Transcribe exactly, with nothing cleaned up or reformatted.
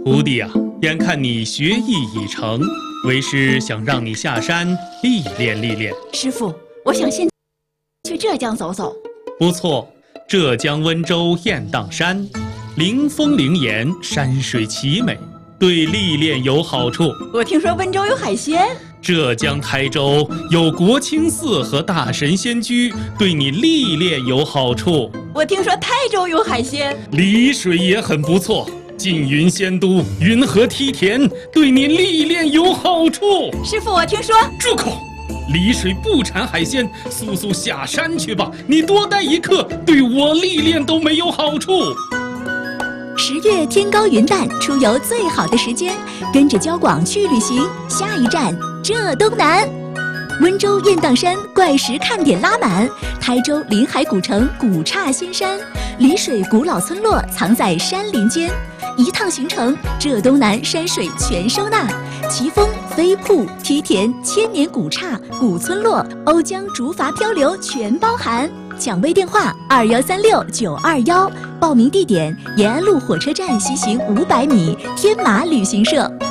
徒弟啊，眼看你学艺已成，为师想让你下山历练历练。 师傅，我想先去浙江走走。 不错，浙江温州雁荡山，灵峰灵岩，山水奇美，对历练有好处。 我听说温州有海鲜。 浙江台州有国清寺和大神仙居，对你历练有好处。 我听说台州有海鲜。 丽水也很不错，缙云仙都，云河梯田，对你历练有好处。 师傅，我听说…… 住口！丽水不产海鲜，速速下山去吧！你多待一刻，对我历练都没有好处。 十月天高云淡，出游最好的时间，跟着交广去旅行。下一站浙东南，温州雁荡山怪石看点拉满，台州临海古城古刹仙山，丽水古老村落藏在山林间。一趟行程，浙东南山水全收纳，奇峰、飞瀑、梯田、千年古刹、古村落、瓯江竹筏漂流全包含。抢位电话二幺三六九二幺，报名地点延安路火车站西行五百米，天马旅行社。